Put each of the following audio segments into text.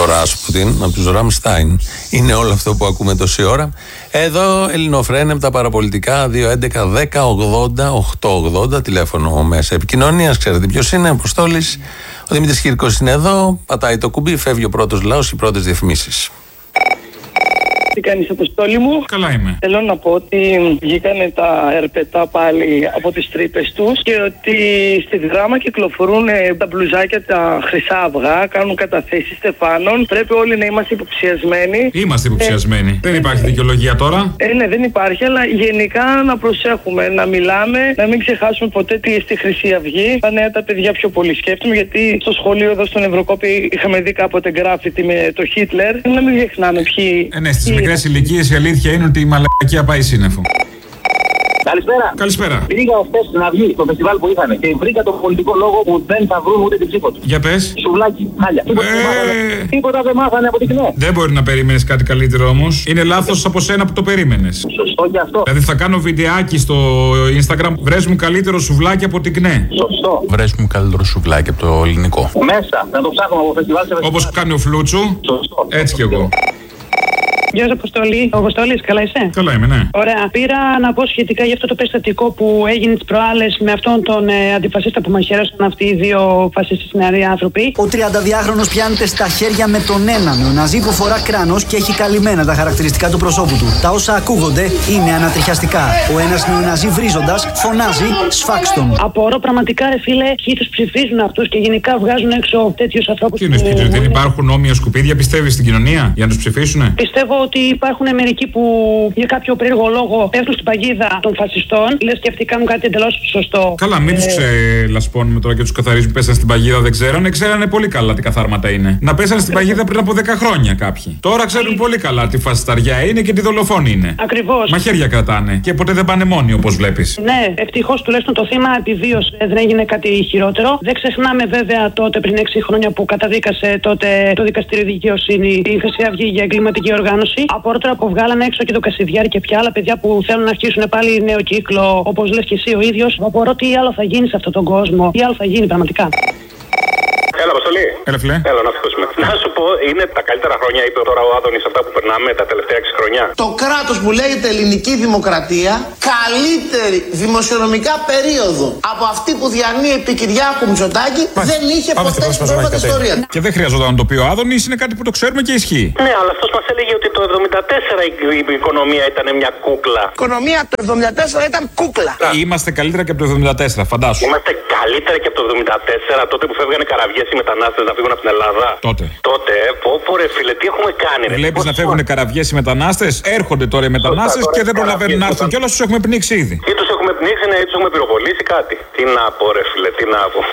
το Ράσπουτιν, από τους Ραμστάιν. Είναι όλο αυτό που ακούμε τόση ώρα. Εδώ Ελληνοφρένε από τα παραπολιτικά 211-10-80-880, τηλέφωνο μέσα επικοινωνίας. Ξέρετε ποιος είναι, Αποστόλης. Ο Δημήτρης Κύρκος είναι εδώ, πατάει το κουμπί, φεύγει ο πρώτος λαός, οι πρώτες διαφημίσεις. Τι κάνεις, Αποστόλη μου? Καλά είμαι. Θέλω να πω ότι βγήκανε τα ερπετά πάλι από τις τρύπες τους και ότι στη Δράμα κυκλοφορούν τα μπλουζάκια τα χρυσά αυγά, κάνουν καταθέσεις στεφάνων. Πρέπει όλοι να είμαστε υποψιασμένοι. Είμαστε υποψιασμένοι. Δεν υπάρχει δικαιολογία τώρα. Ναι, δεν υπάρχει, αλλά γενικά να προσέχουμε, να μιλάμε, να μην ξεχάσουμε ποτέ τι στη Χρυσή Αυγή. Τα νέα τα παιδιά πιο πολύ σκέφτομαι, γιατί στο σχολείο εδώ στον Ευρωκόπη είχαμε δει κάποτε γκράφιτι με το Χίτλερ. Να μην ξεχνάμε ποιοι. Ναι, στις μικρές ηλικίες η αλήθεια είναι ότι η μαλακία πάει σύννεφο. Καλησπέρα. Καλησπέρα. Πήγα χθες στην Αυγή, στο φεστιβάλ που είχαν και βρήκα τον πολιτικό λόγο που δεν θα βρουν ούτε την ψήφο του. Για πες. Σουβλάκι, χάλια. Τίποτα δεν μάθανε από την ΚΝΕ. Δεν μπορεί να περίμενες κάτι καλύτερο όμως. Είναι λάθος από σένα που το περίμενες. Σωστό και αυτό. Δηλαδή θα κάνω βιντεάκι στο Instagram. Βρες μου καλύτερο σουβλάκι από την ΚΝΕ. Σωστό. Βρες μου καλύτερο σουβλάκι από το ελληνικό. Μέσα. Να το ψάχνουμε από φεστιβάλ σε φεστιβάλ. Όπως κάνει ο Φλούτσου. Σωστό. Έτσι κι εγώ. Γεια σας, Αποστολή. Ο Αποστολής, καλά είσαι? Καλά είμαι, ναι. Ωραία. Πήρα να πω σχετικά για αυτό το περιστατικό που έγινε τις προάλλες με αυτόν τον αντιφασίστα που μαχαίρωσαν αυτοί οι δύο φασίστες νεαροί άνθρωποι. Ο 32χρονος πιάνεται στα χέρια με τον ένα νεοναζί που φορά κράνος και έχει καλυμμένα τα χαρακτηριστικά του προσώπου του. Τα όσα ακούγονται είναι ανατριχιαστικά. Ο ένας νεοναζί βρίζοντας φωνάζει «Σφάξτον». Απορώ πραγματικά, ρε φίλε, ποιοι τους ψηφίζουν αυτούς και γενικά βγάζουν έξω τέτοιους ανθρώπους. Τι εννοείς, δεν υπάρχουν όμοια σκουπίδια, πιστεύεις στην κοινωνία για να τους ψηφίσουνε? Πιστεύω ότι υπάρχουν μερικοί που για κάποιο περίεργο λόγο πέφτουν στην παγίδα των φασιστών, λες και αυτοί κάνουν κάτι εντελώς σωστό. Καλά, μην τους ξελασπώνουμε τώρα και τους καθαρίζουμε. Πέσανε στην παγίδα, δεν ξέρανε. Ξέρανε πολύ καλά τι καθάρματα είναι. Να πέσανε στην παγίδα πριν από 10 χρόνια κάποιοι. Τώρα ξέρουν πολύ καλά τι φασισταριά είναι και τι δολοφόνοι είναι. Ακριβώς. Μαχαίρια κρατάνε και ποτέ δεν πάνε μόνοι, όπως βλέπεις. Ναι, ευτυχώς τουλάχιστον το θύμα επιβίωσε, δεν έγινε κάτι χειρότερο. Δεν ξεχνάμε βέβαια τότε πριν 6 χρόνια που καταδίκασε τότε το Δικαστήριο Δικαιοσύνη η Χρυσή Αυγή για εγκληματική οργάνωση. Απορώ τώρα που βγάλανε έξω και το Κασιδιάρη και πια άλλα παιδιά που θέλουν να αρχίσουν πάλι νέο κύκλο, όπως λες και εσύ ο ίδιος. Απορώ τι άλλο θα γίνει σε αυτόν τον κόσμο, τι άλλο θα γίνει πραγματικά. Έλα, Αποστολή. Έλα, φιλέ. Έλα, να φύγουμε. Να σου πω, είναι τα καλύτερα χρόνια, είπε τώρα ο Άδωνης, αυτά που περνάμε τα τελευταία 6 χρόνια. Το κράτος που λέγεται Ελληνική Δημοκρατία, καλύτερη δημοσιονομικά περίοδο από αυτή που διανύει επί Κυριάκου Μητσοτάκη, δεν είχε ποτέ στην πρώτη ιστορία. Και δεν χρειαζόταν να το πει ο Άδωνης, είναι κάτι που το ξέρουμε και ισχύει. Ναι, αλλά αυτός μας έλεγε ότι το 74 η οικονομία ήταν μια κούκλα. Η οικονομία το 74 ήταν κούκλα. Είμαστε καλύτερα και από το 74, φαντάσου. Είμαστε καλύτερα και από το 74, τότε που φεύγανε καραβιές οι μετανάστες να φύγουν από την Ελλάδα. Τότε, πω ρε φίλε, τι έχουμε κάνει. Βλέπεις να φεύγουν καραβιές οι μετανάστες, έρχονται τώρα οι μετανάστες και δεν προλαβαίνουν να έρθουν κιόλας, τους έχουμε πνίξει ήδη. Ή τους έχουμε πνίξει, ναι, ή τους έχουμε πυροβολήσει κάτι. Τι να πω ρε φίλε, τι να πω.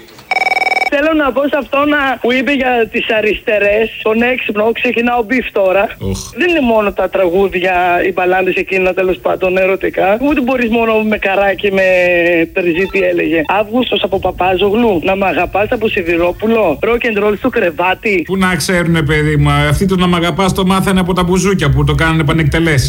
Θέλω να πω σε αυτό που είπε για τις αριστερές, τον έξυπνο, ξεκινάω μπιφ τώρα. Δεν είναι μόνο τα τραγούδια, οι μπαλάντες εκείνα τέλος πάντων ερωτικά. Ούτε μπορείς μόνο με καράκι, με τερζί, τι έλεγε. Αύγουστος από Παπάζογλου, να μ' αγαπάς από Σιδηρόπουλο, rock and roll στο κρεβάτι. Πού να ξέρουνε, παιδί μου, αυτοί το να μ' αγαπάς το μάθανε από τα μπουζούκια που το κάνανε πανεκτελέσεις.